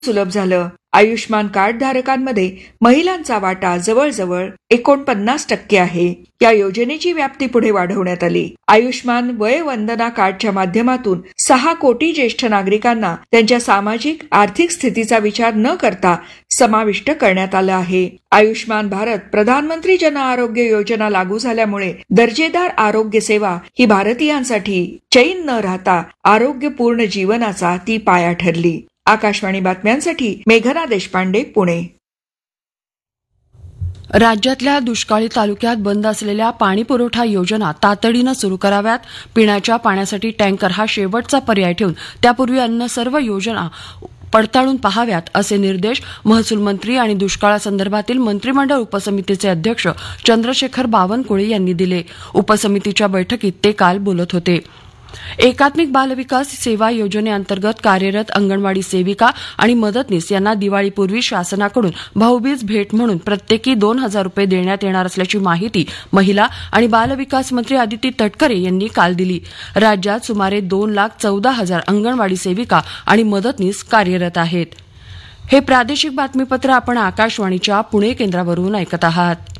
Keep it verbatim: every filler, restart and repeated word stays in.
सुलभ झालं. आयुष्मान कार्ड धारकांमध्ये महिलांचा वाटा जवळजवळ एकोणपन्नास टक्के आहे. या योजनेची व्याप्ती पुढे वाढवण्यात आली. आयुष्मान वय वंदना कार्डच्या माध्यमातून सहा कोटी ज्येष्ठ नागरिकांना त्यांच्या सामाजिक आर्थिक स्थितीचा विचार न करता समाविष्ट करण्यात आलं आहे. आयुष्मान भारत प्रधानमंत्री जन आरोग्य योजना लागू झाल्यामुळे दर्जेदार आरोग्य सेवा ही भारतीयांसाठी चैन न राहता आरोग्यपूर्ण जीवनाचा ती पाया ठरली. आकाशवाणी बातम्यांसाठी मेघना देशपांडे, पुणे. राज्यातल्या दुष्काळी तालुक्यात बंद असलेल्या पाणीपुरवठा योजना तातडीनं सुरू कराव्यात. पिण्याच्या पाण्यासाठी टँकर हा शेवटचा पर्याय ठेवून त्यापूर्वी अन्य सर्व योजना पडताळून पहाव्यात असे निर्देश महसूल मंत्री आणि दुष्काळासंदर्भातील मंत्रिमंडळ उपसमितीचे अध्यक्ष चंद्रशेखर बावनकुळे यांनी दिले. उपसमितीच्या बैठकीत ते काल बोलत होते. एकात्मिक बालविकास सेवा योजनेअंतर्गत कार्यरत अंगणवाडी सेविका आणि मदतनीस यांना दिवाळीपूर्वी शासनाकडून भाऊबीज भेट म्हणून प्रत्येकी दोन हजार रुपये देण्यात येणार असल्याची माहिती महिला आणि बालविकास मंत्री आदिती तटकरे यांनी काल दिली. राज्यात सुमारे दोन लाख चौदा हजार अंगणवाडी सेविका आणि मदतनीस कार्यरत आहेत. हे प्रादेशिक बातमीपत्र आपण आकाशवाणीच्या पुणे केंद्रावरून ऐकत आहात.